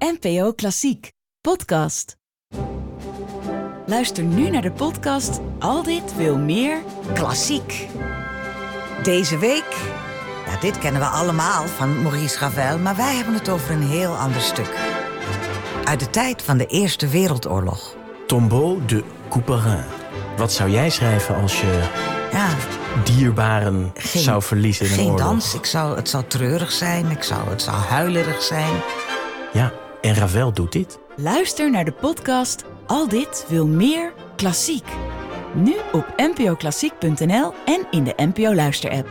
NPO Klassiek podcast. Luister nu naar de podcast Al dit wil meer klassiek. Deze week, dit kennen we allemaal van Maurice Ravel, maar wij hebben het over een heel ander stuk. Uit de tijd van de Eerste Wereldoorlog. Tombeau de Couperin. Wat zou jij schrijven als je dierbaren zou verliezen in een oorlog? Geen dans, het zou treurig zijn, het zou huilerig zijn. Ja, en Ravel doet dit. Luister naar de podcast Al dit wil meer klassiek. Nu op npoklassiek.nl en in de NPO Luister-app.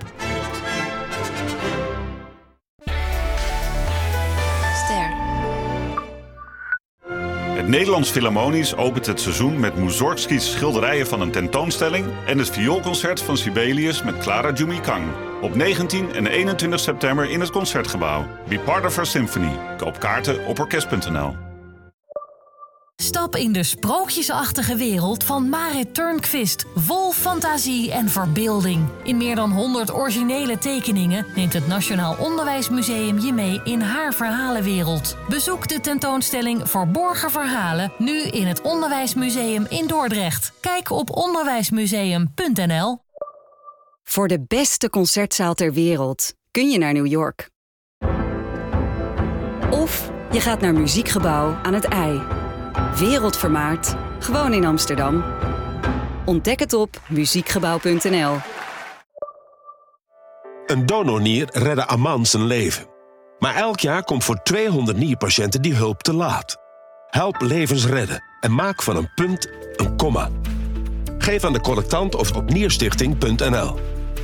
Het Nederlands Philharmonisch opent het seizoen met Mussorgskis schilderijen van een tentoonstelling en het vioolconcert van Sibelius met Clara Jumikang. Op 19 en 21 september in het Concertgebouw. Be part of our symphony. Koop kaarten op orkest.nl. Stap in de sprookjesachtige wereld van Marit Turnquist. Vol fantasie en verbeelding. In meer dan 100 originele tekeningen neemt het Nationaal Onderwijsmuseum je mee in haar verhalenwereld. Bezoek de tentoonstelling Verborgen Verhalen nu in het Onderwijsmuseum in Dordrecht. Kijk op onderwijsmuseum.nl. Voor de beste concertzaal ter wereld kun je naar New York. Of je gaat naar Muziekgebouw aan het IJ. Wereldvermaard, gewoon in Amsterdam. Ontdek het op muziekgebouw.nl. Een donornier redde Aman zijn leven. Maar elk jaar komt voor 200 nierpatiënten die hulp te laat. Help levens redden en maak van een punt een komma. Geef aan de collectant of op nierstichting.nl.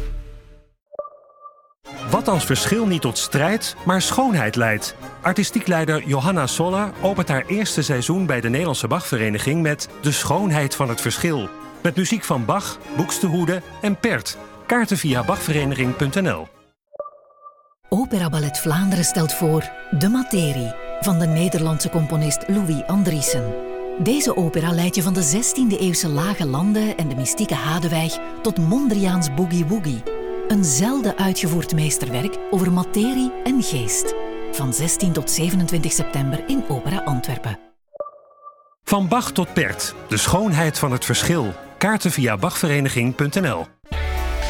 Wat als verschil niet tot strijd, maar schoonheid leidt? Artistiek leider Johanna Soller opent haar eerste seizoen bij de Nederlandse Bachvereniging met De Schoonheid van het Verschil. Met muziek van Bach, Buxtehude en Pärt. Kaarten via bachvereniging.nl. Opera Ballet Vlaanderen stelt voor De Materie van de Nederlandse componist Louis Andriessen. Deze opera leidt je van de 16e-eeuwse lage landen en de mystieke Hadewijk tot Mondriaans Boogie Woogie. Een zelden uitgevoerd meesterwerk over materie en geest. Van 16 tot 27 september in Opera Antwerpen. Van Bach tot Pärt. De Schoonheid van het Verschil. Kaarten via bachvereniging.nl.